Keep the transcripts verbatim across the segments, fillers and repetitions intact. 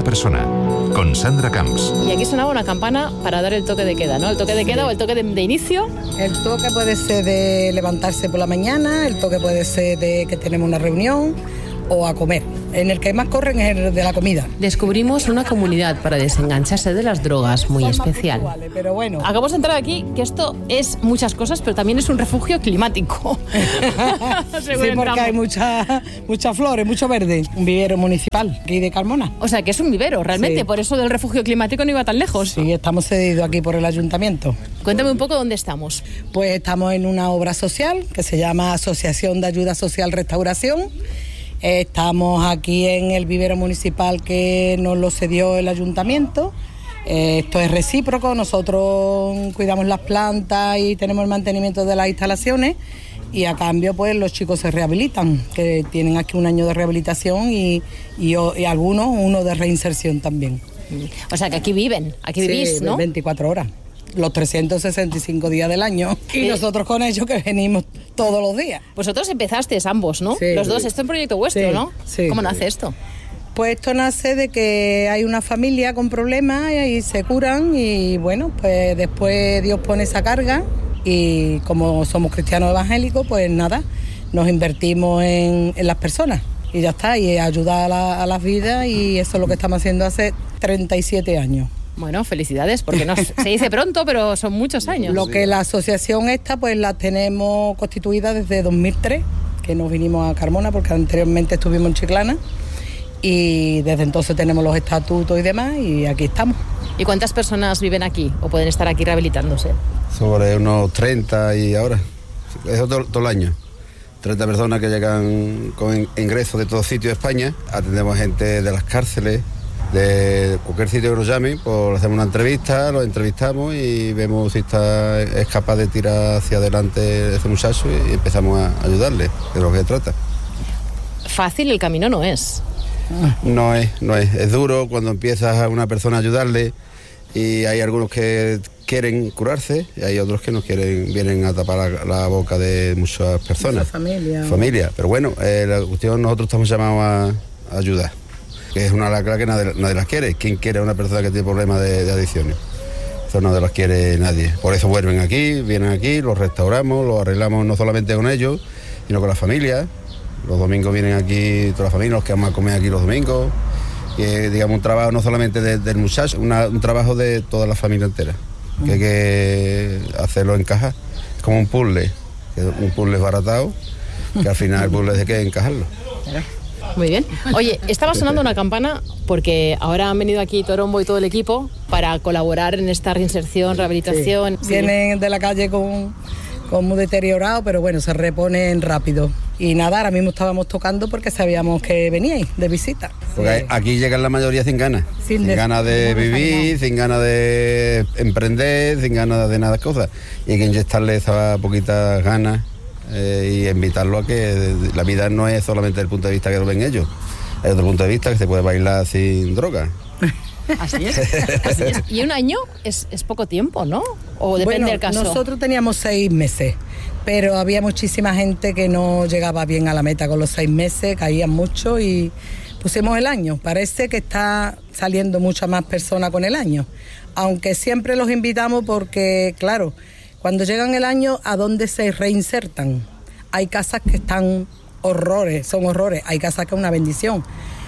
persona, con Sandra Camps. Y aquí sonaba una campana para dar el toque de queda, ¿no? El toque de queda sí. o el toque de, de inicio. El toque puede ser de levantarse por la mañana, el toque puede ser de que tenemos una reunión o a comer. En el que más corren es el de la comida. Descubrimos una comunidad para desengancharse de las drogas muy especial. Pero bueno. Acabamos de entrar aquí, que esto es muchas cosas, pero también es un refugio climático. Sí, porque hay muchas mucha flores, mucho verde. Un vivero municipal aquí de Carmona. O sea, que es un vivero, realmente. Sí. Por eso del refugio climático no iba tan lejos. Sí, estamos cedidos aquí por el ayuntamiento. Cuéntame un poco dónde estamos. Pues estamos en una obra social que se llama Asociación de Ayuda Social Restauración. Estamos aquí en el vivero municipal que nos lo cedió el ayuntamiento. Esto es recíproco, nosotros cuidamos las plantas y tenemos el mantenimiento de las instalaciones y a cambio pues los chicos se rehabilitan, que tienen aquí un año de rehabilitación y, y, y algunos uno de reinserción también. O sea que aquí viven, aquí vivís, sí, ¿no? veinticuatro horas. Los trescientos sesenta y cinco días del año y eh, nosotros con ellos que venimos todos los días. Vosotros empezasteis ambos, ¿no? Sí, los dos, esto es un proyecto vuestro, sí, ¿no? Sí. ¿Cómo nace esto? Pues esto nace de que hay una familia con problemas y se curan y bueno, pues después Dios pone esa carga y como somos cristianos evangélicos, pues nada, nos invertimos en, en las personas y ya está, y ayudar a, la, a las vidas y eso es lo que estamos haciendo hace treinta y siete años. Bueno, felicidades, porque no se dice pronto, pero son muchos años. Lo que la asociación esta, pues la tenemos constituida desde dos mil tres, que nos vinimos a Carmona, porque anteriormente estuvimos en Chiclana, y desde entonces tenemos los estatutos y demás, y aquí estamos. ¿Y cuántas personas viven aquí o pueden estar aquí rehabilitándose? Sobre unos treinta y ahora, eso todo, todo el año. treinta personas que llegan con ingresos de todo sitio de España, atendemos gente de las cárceles, de cualquier sitio que nos llame, pues hacemos una entrevista, los entrevistamos y vemos si está, es capaz de tirar hacia adelante ese muchacho y empezamos a ayudarle, de lo que se trata. Fácil el camino no es. No es, no es, es duro cuando empiezas a una persona a ayudarle y hay algunos que quieren curarse y hay otros que no quieren, vienen a tapar la, la boca de muchas personas. Mucha familia. Familia, pero bueno, eh, la cuestión nosotros estamos llamados a, a ayudar. Que es una lacra que nadie, nadie las quiere. ¿Quién quiere a una persona que tiene problemas de, de adicciones? Eso no las quiere nadie. Por eso vuelven aquí, vienen aquí, los restauramos, los arreglamos no solamente con ellos, sino con la familia. Los domingos vienen aquí toda la familia, los que vamos a comer aquí los domingos. Y es, digamos, un trabajo no solamente de, del muchacho, una, un trabajo de toda la familia entera. Que hay que hacerlo encajar. Es como un puzzle, un puzzle baratado, que al final el puzzle es de que encajarlo. Muy bien. Oye, estaba sonando una campana porque ahora han venido aquí Torombo y todo el equipo para colaborar en esta reinserción, rehabilitación. Sí. Vienen de la calle con, con muy deteriorado, pero bueno, se reponen rápido. Y nada, ahora mismo estábamos tocando porque sabíamos que veníais de visita. Porque sí. Aquí llegan la mayoría sin ganas. Sin, sin de, ganas de vivir, sin ganas de emprender, sin ganas de nada cosas. Y hay que inyectarle esas poquitas ganas. Eh, y invitarlo a que la vida no es solamente el punto de vista que lo ven ellos, hay otro punto de vista que se puede bailar sin droga. Así es, así es. Y un año es, es poco tiempo, ¿no? O depende bueno, del caso. Nosotros teníamos seis meses, pero había muchísima gente que no llegaba bien a la meta con los seis meses, caían mucho y pusimos el año. Parece que está saliendo muchas más personas con el año, aunque siempre los invitamos porque, claro, cuando llegan el año, ¿a dónde se reinsertan? Hay casas que están horrores, son horrores, hay casas que es una bendición,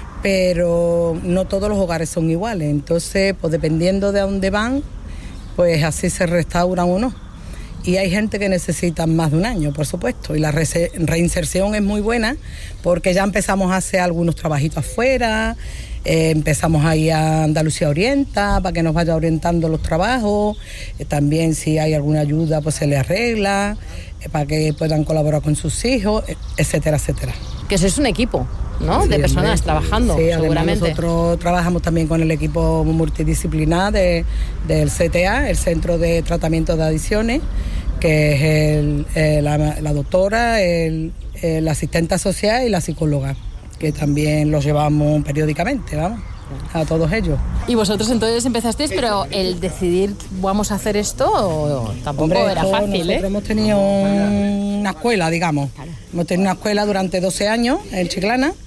pero no todos los hogares son iguales, entonces, pues dependiendo de a dónde van, pues así se restauran o no. Y hay gente que necesita más de un año, por supuesto, y la re- reinserción es muy buena porque ya empezamos a hacer algunos trabajitos afuera, eh, empezamos ahí a Andalucía Orienta para que nos vaya orientando los trabajos, eh, también si hay alguna ayuda pues se le arregla, eh, para que puedan colaborar con sus hijos, etcétera, etcétera. Que sois un equipo, ¿no? Sí, de personas trabajando, sí, seguramente. Nosotros trabajamos también con el equipo multidisciplinar de, del C T A, el Centro de Tratamiento de Adicciones, que es el, eh, la, la doctora, el, el asistente social y la psicóloga, que también los llevamos periódicamente, vamos, a todos ellos. Y vosotros entonces empezasteis, pero el decidir vamos a hacer esto tampoco Hombre, era esto, fácil, nosotros ¿eh? hemos tenido una escuela, digamos. Claro. Hemos tenido una escuela durante doce años en Chiclana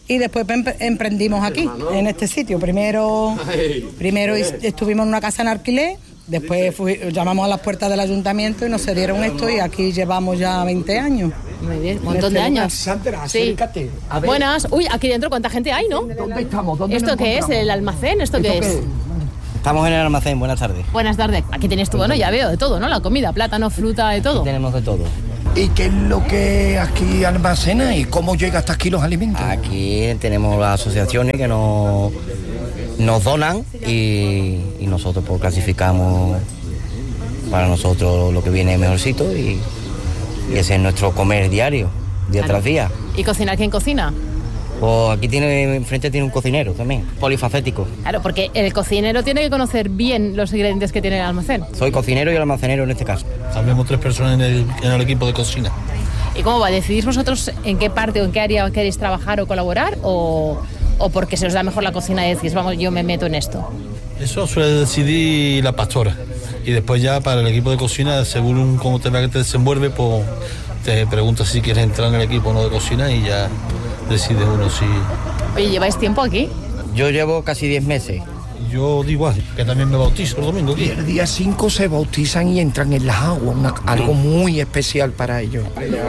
Y después emprendimos aquí, en este sitio. Primero, primero estuvimos en una casa en alquiler, después fui, llamamos a las puertas del ayuntamiento y nos cedieron esto y aquí llevamos ya veinte años. Muy bien, un montón de años. Sandra, sí. Buenas. Uy, aquí dentro cuánta gente hay, ¿no? ¿Dónde estamos? ¿Dónde ¿Esto qué es? ¿El almacén? ¿Esto, ¿Esto qué, qué es? es? Estamos en el almacén, buenas tardes. Buenas tardes. Aquí tienes tú, bueno, ya veo de todo, ¿no? La comida, plátano, fruta, de todo. Aquí tenemos de todo. ¿Y qué es lo que aquí almacena y cómo llega hasta aquí los alimentos? Aquí tenemos las asociaciones que nos, nos donan y, y nosotros pues clasificamos para nosotros lo que viene mejorcito y, y ese es nuestro comer diario, día claro. tras día. ¿Y cocinar quién cocina? Pues aquí tiene, enfrente tiene un cocinero también, polifacético. Claro, porque el cocinero tiene que conocer bien los ingredientes que tiene el almacén. Soy cocinero y almacenero en este caso. Habemos tres personas en el, en el equipo de cocina. ¿Y cómo va? ¿Decidís vosotros en qué parte o en qué área queréis trabajar o colaborar? ¿O, o porque se os da mejor la cocina y decís, vamos, yo me meto en esto? Eso suele decidir la pastora. Y después ya para el equipo de cocina, según cómo te va que te desenvuelve, pues te preguntas si quieres entrar en el equipo o no de cocina y ya decide uno si... Oye, ¿lleváis tiempo aquí? Yo llevo casi diez meses. Yo digo igual, que también me bautizo el domingo aquí. Y el día cinco se bautizan y entran en las aguas, una, algo muy especial para ellos.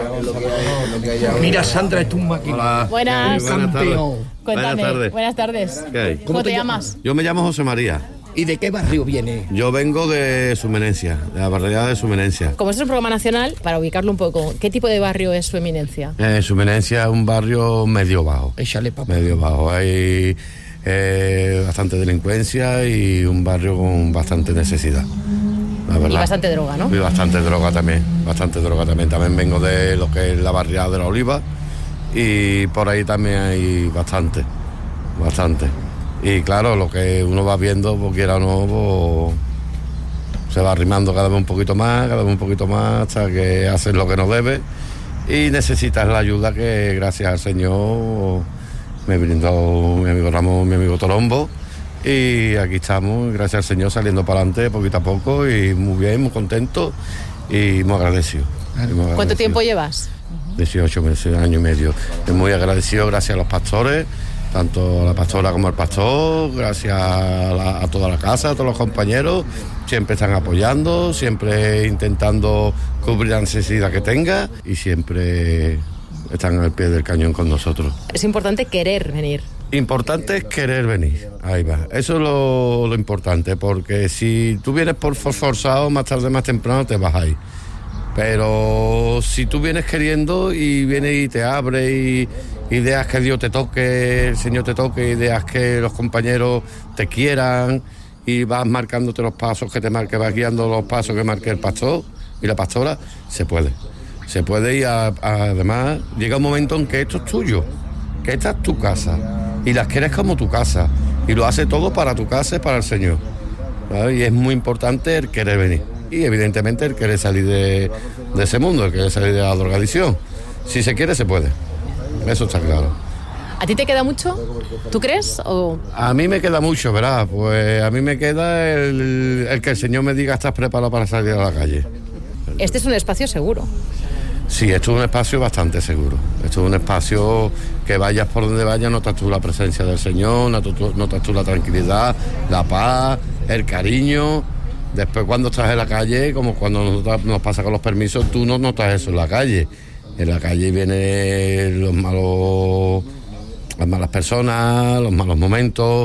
Mira, Sandra, es tu máquina. Hola. Buenas. Buenas tardes. Cuéntame. Buenas tardes. Buenas tardes. ¿Qué hay? ¿Cómo, ¿Cómo te, te llamas? Yo me llamo José María. ¿Y de qué barrio viene? Yo vengo de Su Eminencia, de la barriada de Su Eminencia. Como este es un programa nacional, para ubicarlo un poco, ¿qué tipo de barrio es Su Eminencia? Eh, Su Eminencia es un barrio medio bajo. Échale, papá. Medio bajo. Hay eh, bastante delincuencia y un barrio con bastante necesidad. La verdad. Y bastante droga, ¿no? Y bastante droga también. Bastante droga también. También vengo de lo que es la barriada de la Oliva y por ahí también hay bastante. Bastante. Y claro, lo que uno va viendo, pues quiera o no, pues, se va arrimando cada vez un poquito más, cada vez un poquito más, hasta que haces lo que no debe. Y necesitas la ayuda que, gracias al Señor, me brindó mi amigo Ramón, mi amigo Torombo. Y aquí estamos, gracias al Señor, saliendo para adelante poquito a poco y muy bien, muy contento y muy agradecido. Y muy agradecido. ¿Cuánto tiempo llevas? dieciocho meses, año y medio. Y muy agradecido, gracias a los pastores, tanto a la pastora como al pastor, gracias a, la, a toda la casa, a todos los compañeros, siempre están apoyando, siempre intentando cubrir la necesidad que tenga y siempre están al pie del cañón con nosotros. Es importante querer venir. Importante es querer venir, ahí va, eso es lo, lo importante, porque si tú vienes por forzado, más tarde, más temprano te vas a ir. Pero si tú vienes queriendo y vienes y te abres y, y dejas que Dios te toque, el Señor te toque y dejas que los compañeros te quieran y vas marcándote los pasos que te marque, vas guiando los pasos que marque el pastor y la pastora, se puede. Se puede y a, a, además llega un momento en que esto es tuyo, que esta es tu casa y las quieres como tu casa y lo hace todo para tu casa y para el Señor, ¿vale? Y es muy importante el querer venir. Y evidentemente el querer salir de, de ese mundo, el querer salir de la drogadicción. Si se quiere, se puede. Eso está claro. ¿A ti te queda mucho? ¿Tú crees? O... A mí me queda mucho, ¿verdad? Pues a mí me queda el, el que el Señor me diga estás preparado para salir a la calle. Este es un espacio seguro. Sí, esto es un espacio bastante seguro. Esto es un espacio que vayas por donde vayas, notas tú la presencia del Señor, notas tú la tranquilidad, la paz, el cariño. Después cuando estás en la calle, como cuando nos, nos pasa con los permisos, tú no notas eso en la calle. En la calle vienen los malos, las malas personas, los malos momentos.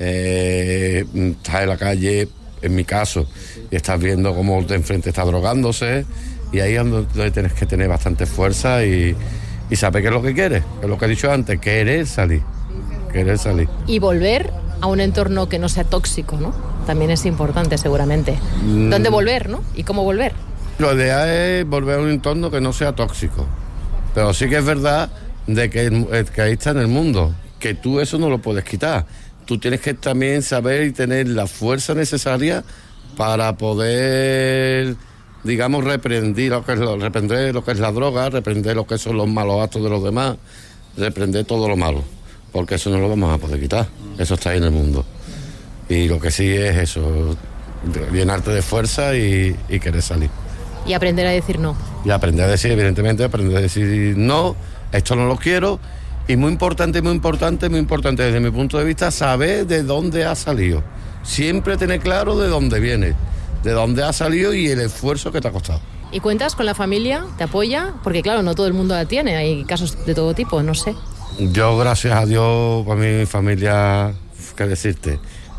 Eh, estás en la calle, en mi caso, y estás viendo cómo de enfrente está drogándose. Y ahí es donde tienes que tener bastante fuerza y, y saber qué es lo que quieres. Que es lo que he dicho antes, querer salir. Querer salir. Y volver a un entorno que no sea tóxico, ¿no? También es importante, seguramente. Mm. ¿Dónde volver, no? ¿Y cómo volver? Lo ideal es volver a un entorno que no sea tóxico. Pero sí que es verdad de que, que ahí está en el mundo, que tú eso no lo puedes quitar. Tú tienes que también saber y tener la fuerza necesaria para poder, digamos, reprender lo que es, lo, reprender lo que es la droga, reprender lo que son los malos actos de los demás, reprender todo lo malo. Porque eso no lo vamos a poder quitar, eso está ahí en el mundo. Y lo que sí es eso, llenarte de fuerza y, y querer salir. Y aprender a decir no. Y aprender a decir, evidentemente, aprender a decir no, esto no lo quiero, Y muy importante, muy importante, muy importante desde mi punto de vista, saber de dónde ha salido. Siempre tener claro de dónde viene, de dónde ha salido y el esfuerzo que te ha costado. ¿Y cuentas con la familia? ¿Te apoya? Porque claro, no todo el mundo la tiene, hay casos de todo tipo, no sé. Yo, gracias a Dios, para mí, mi familia, qué decirte,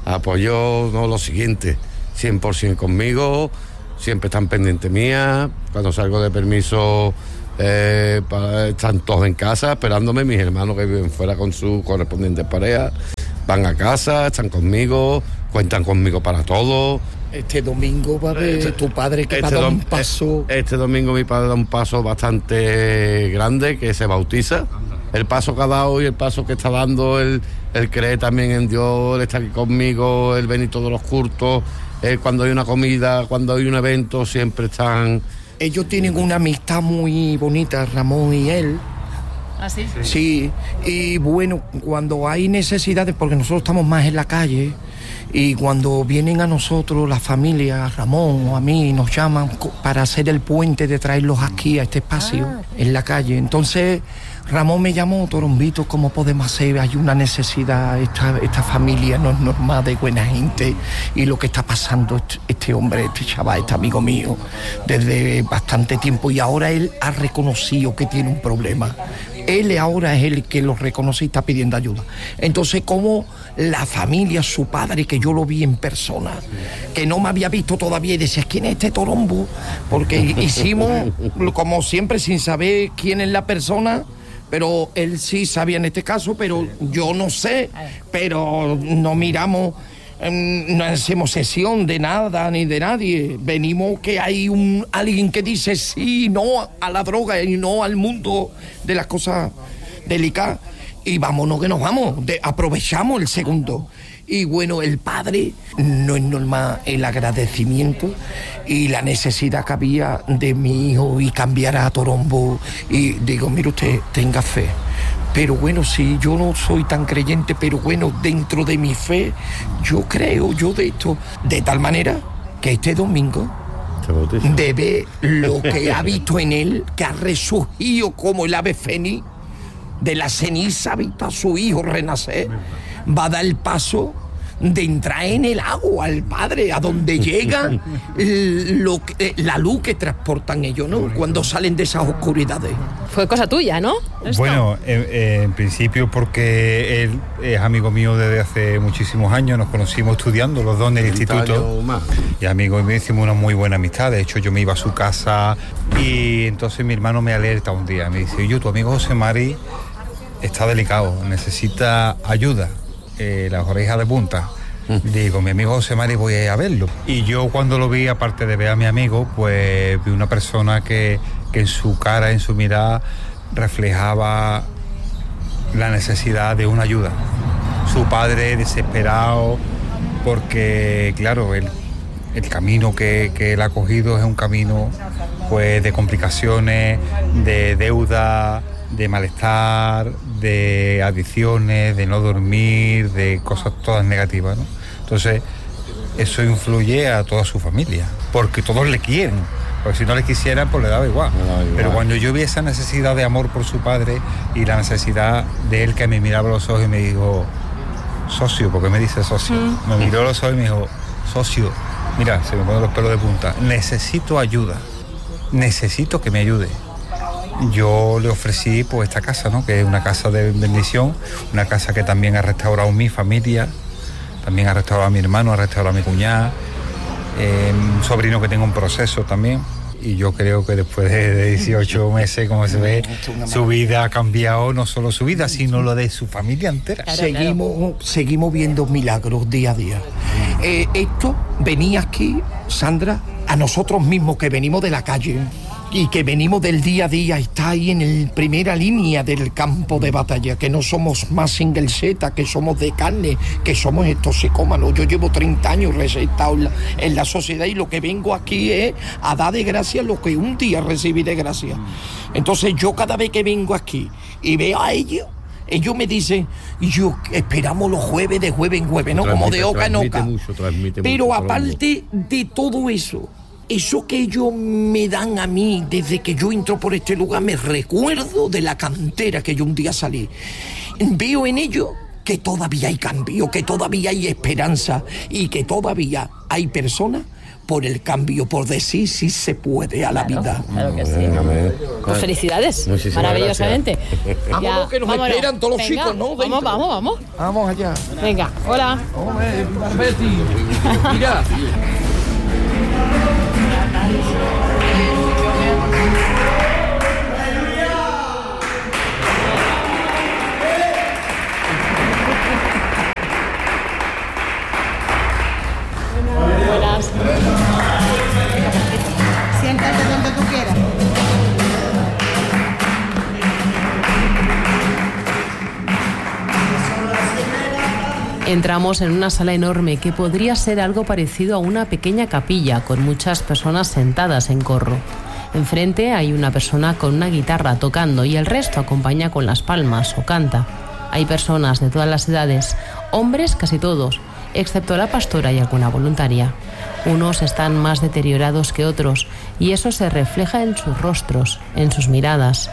apoyó no, lo siguiente, cien por ciento conmigo, siempre están pendientes mía, cuando salgo de permiso... Eh, para, están todos en casa esperándome, mis hermanos que viven fuera con sus correspondientes parejas van a casa, están conmigo, cuentan conmigo para todo. Este domingo va a ver este, tu padre que este va a dar un dom- paso. Este domingo mi padre da un paso bastante grande, que se bautiza. El paso que ha dado y el paso que está dando, él, él cree también en Dios, él está aquí conmigo, él ven todos los cultos, él cuando hay una comida, cuando hay un evento, siempre están... Ellos tienen una amistad muy bonita, Ramón y él. ¿Ah, sí? Sí, y bueno, cuando hay necesidades, porque nosotros estamos más en la calle, y cuando vienen a nosotros, la familia, a Ramón o a mí, nos llaman para hacer el puente de traerlos aquí a este espacio, ah. en la calle. Entonces, Ramón me llamó, Torombito, ¿cómo podemos hacer? Hay una necesidad, esta, esta familia no es normal, de buena gente, y lo que está pasando este, este hombre, este chaval, este amigo mío, desde bastante tiempo, y ahora él ha reconocido que tiene un problema. Él ahora es el que lo reconoce y está pidiendo ayuda. Entonces, como la familia, su padre, que yo lo vi en persona, que no me había visto todavía, y decía, ¿quién es este Torombo? Porque hicimos, como siempre, sin saber quién es la persona, pero él sí sabía en este caso, pero yo no sé, pero no miramos... No hacemos sesión de nada ni de nadie. Venimos que hay un alguien que dice sí, no a la droga y no al mundo de las cosas delicadas. Y vámonos que nos vamos, de, aprovechamos el segundo. Y bueno, el padre, no es normal el agradecimiento y la necesidad que había de mi hijo y cambiar a Torombo. Y digo, mire usted, tenga fe. Pero bueno, sí, yo no soy tan creyente, pero bueno, dentro de mi fe, yo creo, yo de esto, de tal manera que este domingo debe lo que ha visto en él, que ha resurgido como el ave fénix, de la ceniza ha visto a su hijo renacer, va a dar el paso de entrar en el agua al Padre, a donde llega lo que, la luz que transportan ellos, ¿no? Cuando salen de esas oscuridades. Fue cosa tuya, ¿no? ¿Esto? Bueno, en, en principio porque él es amigo mío desde hace muchísimos años, nos conocimos estudiando los dos en el instituto y amigos míos, hicimos una muy buena amistad. De hecho, yo me iba a su casa y entonces mi hermano me alerta un día, me dice, oye, tu amigo José Mari está delicado, necesita ayuda. Eh, las orejas de punta. Digo, mi amigo José Mari, voy a ir a verlo. Y yo cuando lo vi, aparte de ver a mi amigo, pues vi una persona que, que en su cara, en su mirada, reflejaba la necesidad de una ayuda. Su padre desesperado, porque claro, el, el camino que, que él ha cogido es un camino pues de complicaciones, de deuda, de malestar, de adicciones, de no dormir, de cosas todas negativas, ¿no? Entonces, eso influye a toda su familia, porque todos le quieren, porque si no le quisieran, pues le daba igual. No, igual. Pero cuando yo vi esa necesidad de amor por su padre y la necesidad de él que me miraba a los ojos y me dijo, socio, porque me dice socio, mm. me miró a los ojos y me dijo, socio, mira, se me ponen los pelos de punta, necesito ayuda, necesito que me ayude. Yo le ofrecí pues esta casa, ¿no? Que es una casa de bendición, una casa que también ha restaurado mi familia, también ha restaurado a mi hermano, ha restaurado a mi cuñada, eh, un sobrino que tengo un proceso también. Y yo creo que después de dieciocho meses, como se ve, su vida ha cambiado, no solo su vida, sino lo de su familia entera. Claro, seguimos, claro. seguimos viendo milagros día a día. Eh, esto venía aquí, Sandra, a nosotros mismos que venimos de la calle y que venimos del día a día, está ahí en la primera línea del campo de batalla, que no somos más single Z, que somos de carne, que somos toxicómanos. Yo llevo treinta años recetado en la, en la sociedad y lo que vengo aquí es a dar de gracia lo que un día recibí de gracia. Entonces yo cada vez que vengo aquí y veo a ellos, ellos me dicen, yo esperamos los jueves de jueves en jueves, ¿no? Como de oca en oca. Mucho, pero mucho, aparte de todo eso, eso que ellos me dan a mí desde que yo entro por este lugar, me recuerdo de la cantera que yo un día salí. Veo en ellos que todavía hay cambio, que todavía hay esperanza y que todavía hay personas por el cambio, por decir si se puede a la claro, vida. Claro que sí. Pues felicidades, muchísimas maravillosamente. Vámonos, que nos vámonos. esperan todos los Venga, chicos, ¿no? Vamos, vamos, vamos. Vamos allá. Venga, hola. Hombre, Betty. Mira. Buenas. Siéntate donde tú quieras. Entramos en una sala enorme que podría ser algo parecido a una pequeña capilla con muchas personas sentadas en corro. Enfrente hay una persona con una guitarra tocando y el resto acompaña con las palmas o canta. Hay personas de todas las edades, hombres casi todos, excepto la pastora y alguna voluntaria. Unos están más deteriorados que otros y eso se refleja en sus rostros, en sus miradas.